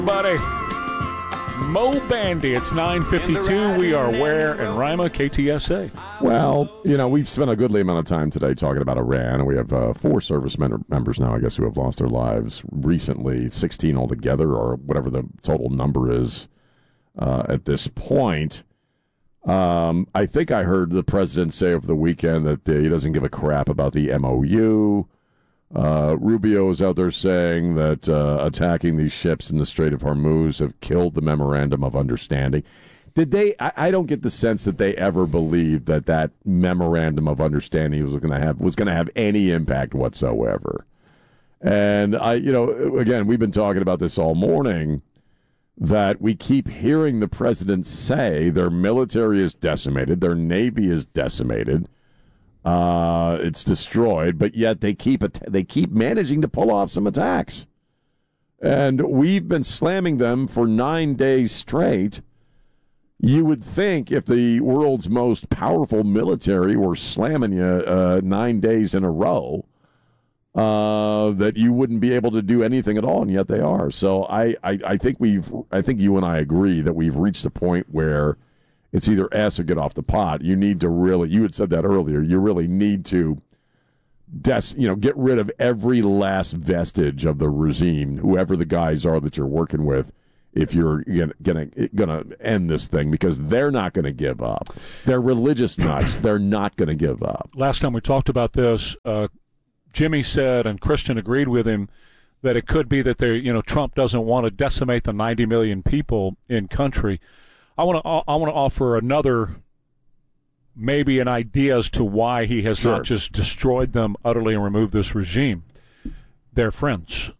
Buddy, Mo Bandy, it's 9:52. We are Ware and Rima, KTSA. Well, we've spent a goodly amount of time today talking about Iran. We have 4 service members now, I guess, who have lost their lives recently, 16 altogether, or whatever the total number is at this point. I think I heard the president say over the weekend that he doesn't give a crap about the MOU. Rubio is out there saying that attacking these ships in the Strait of Hormuz have killed the memorandum of understanding. Did they? I don't get the sense that they ever believed that memorandum of understanding was going to have any impact whatsoever. And again, we've been talking about this all morning, that we keep hearing the president say their military is decimated, their navy is decimated. It's destroyed, but yet they keep managing to pull off some attacks. And we've been slamming them for 9 days straight. You would think if the world's most powerful military were slamming you 9 days in a row, that you wouldn't be able to do anything at all, and yet they are. So I think you and I agree that we've reached a point where it's either ass or get off the pot. You need to really, you had said that earlier, you really need to get rid of every last vestige of the regime, whoever the guys are that you're working with, if you're gonna end this thing, because they're not going to give up. They're religious nuts. They're not going to give up. Last time we talked about this, Jimmy said, and Christian agreed with him, that it could be that Trump doesn't want to decimate the 90 million people in country. I want to offer another, maybe an idea as to why he has not just destroyed them utterly and removed this regime. They're friends.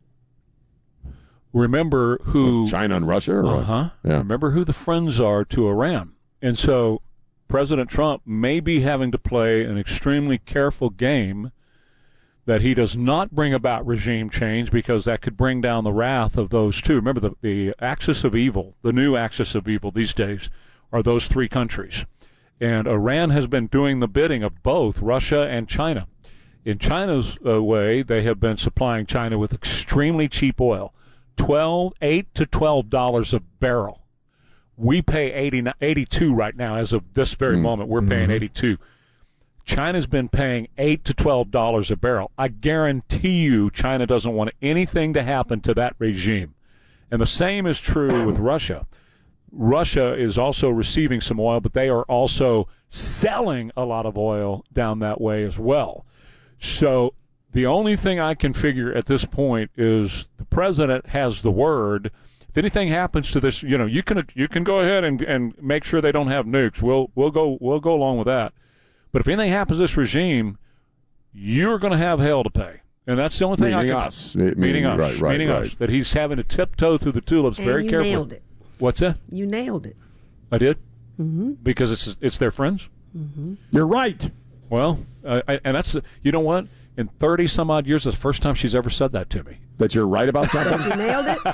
Remember who China and Russia? Yeah. Remember who the friends are to Iran. And so President Trump may be having to play an extremely careful game that he does not bring about regime change, because that could bring down the wrath of those two. Remember, the axis of evil, the new axis of evil these days, are those 3 countries. And Iran has been doing the bidding of both Russia and China. In China's way, they have been supplying China with extremely cheap oil, $8 to $12 a barrel. We pay 82 right now. As of this very moment, we're paying 82. China's been paying $8 to $12 a barrel. I guarantee you China doesn't want anything to happen to that regime. And the same is true with Russia. Russia is also receiving some oil, but they are also selling a lot of oil down that way as well. So the only thing I can figure at this point is the president has the word. If anything happens to this, you can go ahead and make sure they don't have nukes. We'll go along with that. But if anything happens to this regime, you're going to have hell to pay. And that's the only thing meaning us. That he's having to tiptoe through the tulips very carefully. You nailed it. What's that? You nailed it. I did? Mm-hmm. Because it's their friends? Mm-hmm. You're right. Well, and that's, you know what? In 30-some-odd years, it's the first time she's ever said that to me. That you're right about something? That you nailed it?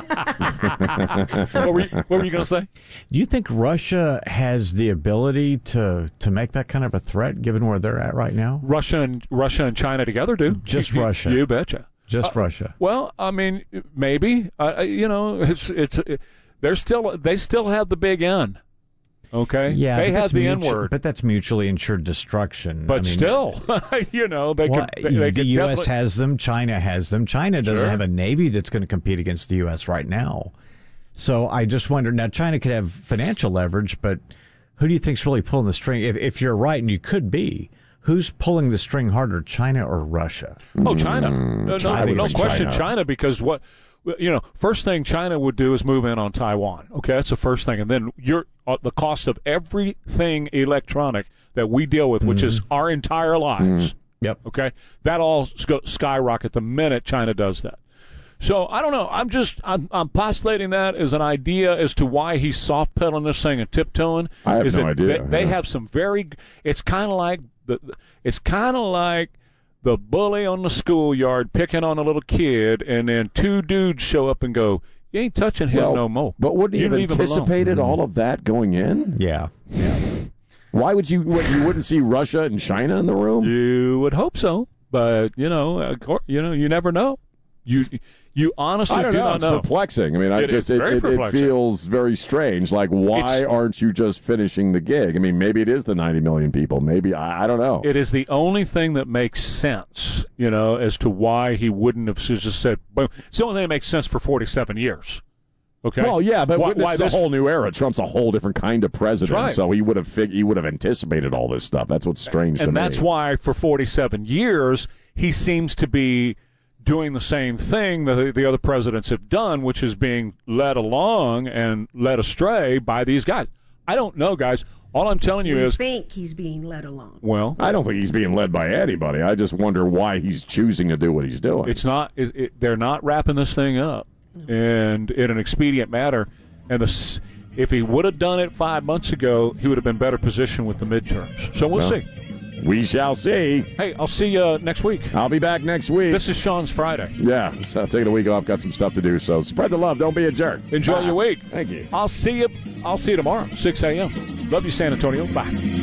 What were you going to say? Do you think Russia has the ability to make that kind of a threat, given where they're at right now? Russia and China together do. Just Russia. You betcha. Just Russia. Well, I mean, maybe. They still have the big N. Okay. Yeah, they had the N word, but that's mutually insured destruction. But still, the U.S. has them. China has them. China doesn't have a navy that's going to compete against the U.S. right now. So I just wonder. Now, China could have financial leverage, but who do you think's really pulling the string? If you're right, and you could be, who's pulling the string harder, China or Russia? Oh, China. No question, China. Because what? First thing China would do is move in on Taiwan. Okay, that's the first thing. And then the cost of everything electronic that we deal with, which is our entire lives. Yep. Okay, that all skyrocket the minute China does that. So I don't know. I'm postulating that as an idea as to why he's soft pedaling this thing and tiptoeing. I have no idea. They have some very. It's kind of like the bully on the schoolyard picking on a little kid, and then 2 dudes show up and go, "You ain't touching him no more." But wouldn't you have anticipated all of that going in? Yeah. Why would you? You wouldn't see Russia and China in the room? You would hope so, but you never know. You honestly I don't do know. not It's know. perplexing. I mean, it feels very strange. Like, why aren't you just finishing the gig? I mean, maybe it is the 90 million people. Maybe I don't know. It is the only thing that makes sense, as to why he wouldn't have just said, boom. It's the only thing that makes sense for 47 years. Okay. Well, yeah, but this is a whole new era. Trump's a whole different kind of president, right. So he would have anticipated all this stuff. That's what's strange to me. And that's why for 47 years he seems to be doing the same thing that the other presidents have done, which is being led along and led astray by these guys. I don't know, guys. All I'm telling you is... I think he's being led along. Well... I don't think he's being led by anybody. I just wonder why he's choosing to do what he's doing. It's not... they're not wrapping this thing up and in an expedient manner. And if he would have done it 5 months ago, he would have been better positioned with the midterms. So we'll see. We shall see. Hey, I'll see you next week. I'll be back next week. This is Sean's Friday. Yeah, so taking a week off. Got some stuff to do. So spread the love. Don't be a jerk. Enjoy your week. Thank you. I'll see you tomorrow, 6 a.m. Love you, San Antonio. Bye.